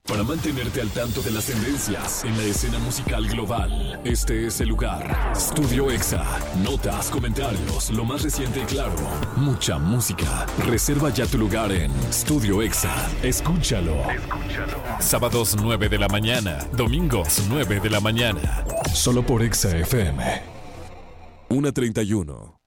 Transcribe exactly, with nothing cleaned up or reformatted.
Para mantenerte al tanto de las tendencias en la escena musical global, este es el lugar. Studio Exa. Notas, comentarios, lo más reciente y claro. Mucha música. Reserva ya tu lugar en Studio Exa. Escúchalo. Escúchalo. Sábados nueve de la mañana. Domingos nueve de la mañana. Solo por Exa F M. una treinta y uno.